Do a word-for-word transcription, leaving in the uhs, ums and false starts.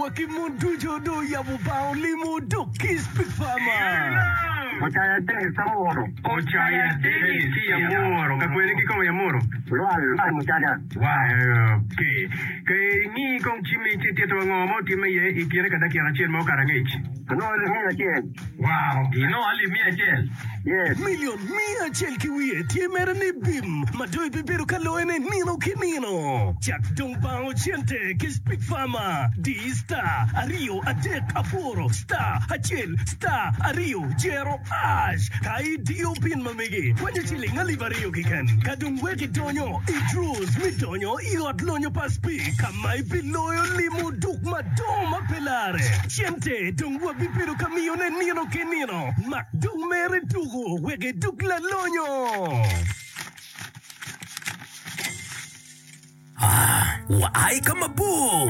wakimundu jodo ya mubao limudu Kispik Farmer. Ochaya tegi samoro. Ochaya tegi si amoro. Kakwene ki como amoro. Lual, lual muchacha. Wow, okay. Kay ni kong chimi titi to ngomo time ye ikiere kada kiara chen mo karangich. No, le mia chen. Wow, ino ali mia chen. Yes. Million mia chel kiwie tie mere ni bim. Madoi bibiru kaloene nino kinino. Chak dong bao chente Kispik Farmer. Di star ario adek aporo star hachel star ario jero ash. Kai dio pin mamigi. Kwenye chili ngalivario kikan. Kadung weki donyo idrus midonyo iot lonyo paspi. Kamay piloyo limu duk madoma pelare. Chente dung wabibiru kamione nino kinino. Mak dung mere dugo wege duk la lonyo. Ah, waay ka mabu!